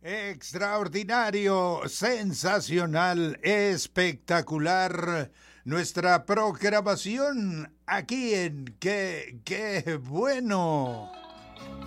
Extraordinario, sensacional, espectacular. Nuestra programación aquí en Qué bueno.